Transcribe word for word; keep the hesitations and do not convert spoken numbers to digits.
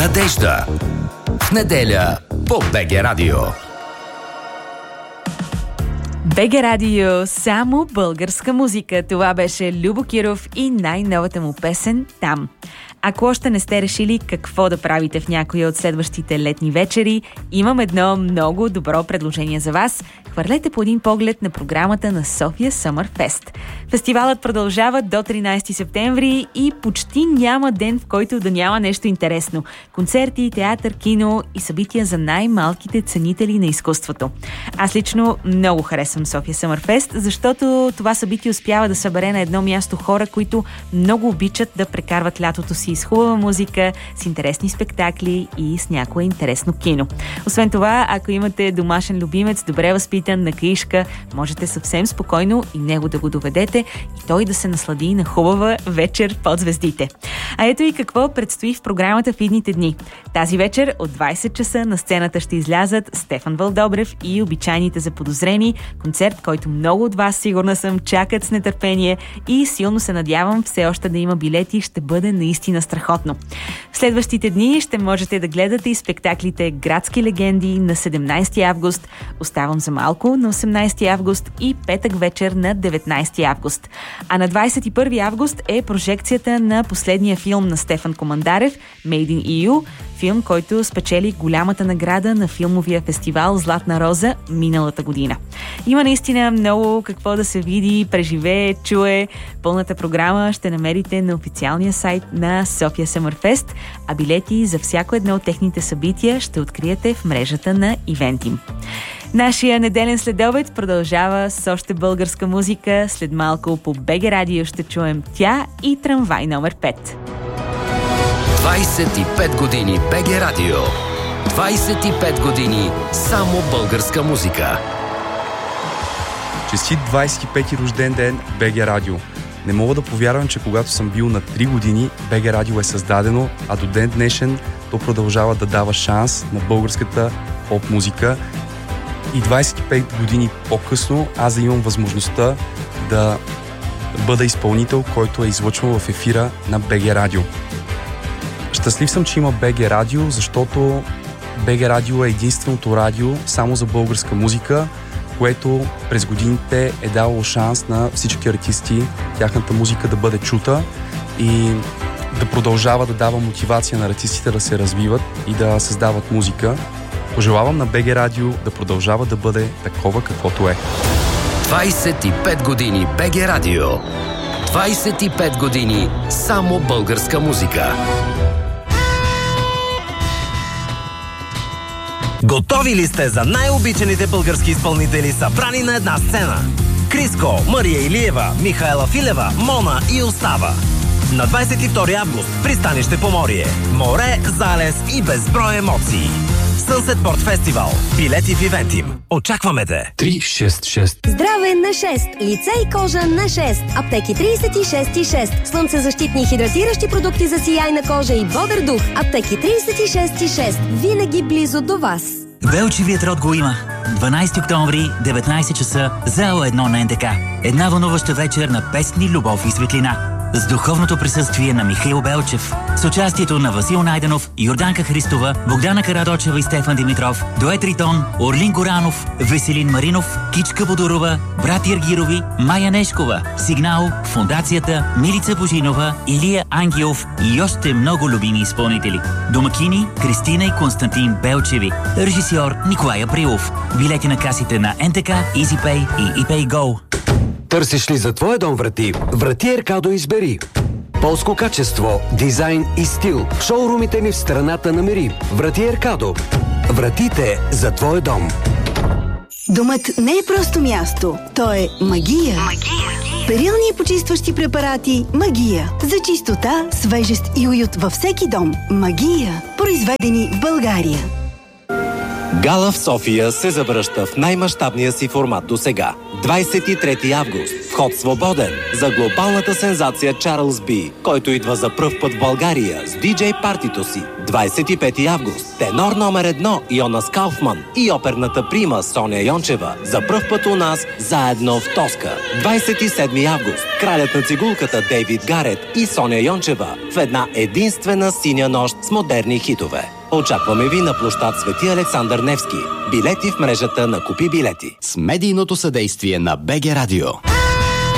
Надежда. В неделя по БГ Радио. БГ Радио, само българска музика. Това беше Любо Киров и най-новата му песен «Там». Ако още не сте решили какво да правите в някоя от следващите летни вечери, имам едно много добро предложение за вас. Хвърлете по един поглед на програмата на София Summer Fest. Фестивалът продължава до тринайсети септември и почти няма ден, в който да няма нещо интересно. Концерти, театър, кино и събития за най-малките ценители на изкуството. Аз лично много харесвам София Summer Fest, защото това събитие успява да събере на едно място хора, които много обичат да прекарват лятото си с хубава музика, с интересни спектакли и с някое интересно кино. Освен това, ако имате домашен любимец, добре възпитан, на каишка, можете съвсем спокойно и него да го доведете и той да се наслади на хубава вечер под звездите. А ето и какво предстои в програмата в идните дни. Тази вечер от двайсет часа на сцената ще излязат Стефан Вълдобрев и обичайните заподозрени, концерт, който много от вас, сигурна съм, чакат с нетърпение и силно се надявам все още да има билети, ще бъде наистина страхотно. В следващите дни ще можете да гледате и спектаклите Градски легенди на седемнайсети август, Оставам за малко на осемнайсети август и Петък вечер на деветнайсети август. А на двайсет и първи август е прожекцията на последния филм на Стефан Командарев Made in и ю, филм, който спечели голямата награда на филмовия фестивал Златна роза миналата година. Има наистина много какво да се види, преживее, чуе. Пълната програма ще намерите на официалния сайт на София Summer Fest, а билети за всяко едно от техните събития ще откриете в мрежата на Eventim. Нашия неделен следобед продължава с още българска музика. След малко по БГ Радио ще чуем Тя и Трамвай номер пет. двайсет и пет години БГ Радио. двайсет и пет години само българска музика. Честит двайсет и пети рожден ден, БГ Радио. Не мога да повярвам, че когато съм бил на три години, БГ Радио е създадено, а до ден днешен то продължава да дава шанс на българската поп-музика. И двайсет и пет години по-късно аз да имам възможността да бъда изпълнител, който е излъчван в ефира на БГ Радио. Щастлив съм, че има БГ Радио, защото БГ Радио е единственото радио само за българска музика, което през годините е давало шанс на всички артисти тяхната музика да бъде чута и да продължава да дава мотивация на артистите да се развиват и да създават музика. Пожелавам на БГ Радио да продължава да бъде такова, каквото е. двайсет и пет години БГ Радио. двайсет и пет години само българска музика. Готови ли сте за най-обичаните български изпълнители, събрани на една сцена? Криско, Мария Илиева, Михаела Филева, Мона и Остава. На двайсет и втори август пристанище Поморие. Море, залез и безброй емоции. Sunset Port Festival. Билети в Eventim. Очакваме те! три шест шест. Здраве на шест. Лице и кожа на шест. Аптеки трийсет и шест и шест. Слънцезащитни и хидратиращи продукти за сияйна кожа и бодър дух. Аптеки трийсет и шест и шест. Винаги близо до вас. Белчевият род го има. дванайсети октомври, деветнайсет часа, зала едно на ен те ка. Една вълнуваща вечер на песни, любов и светлина. С духовното присъствие на Михаил Белчев, с участието на Васил Найденов, Йорданка Христова, Богдана Карадочева и Стефан Димитров, дует Ритон, Орлин Горанов, Веселин Маринов, Кичка Бодорова, брат Иргирови, Майя Нешкова, Сигнал, Фондацията, Милица Божинова, Илия Ангелов и още много любими изпълнители. Домакини Кристина и Константин Белчеви. Режисьор Николай Априлов. Билети на касите на ен те ка, EasyPay и ePayGo. Търсиш ли за твоя дом врати? Врати Еркадо избери. Полско качество, дизайн и стил. В шоурумите ни в страната намери. Врати Еркадо. Вратите за твоя дом. Домът не е просто място. То е магия. Магия. Перилни и почистващи препарати Магия. За чистота, свежест и уют във всеки дом. Магия. Произведени в България. Гала в София се завръща в най-мащабния си формат до сега. двадесет и трети август. Вход свободен за глобалната сензация Чарлз Би, който идва за пръв път в България с диджей партито си. двадесет и пети август. Тенор номер едно Йонас Кауфман и оперната прима Соня Йончева за пръв път у нас заедно в Тоска. двадесет и седми август. Кралят на цигулката Дейвид Гарет и Соня Йончева в една единствена синя нощ с модерни хитове. Очакваме ви на площад Свети Александър Невски. Билети в мрежата на Купи билети. С медийното съдействие на БГ Радио.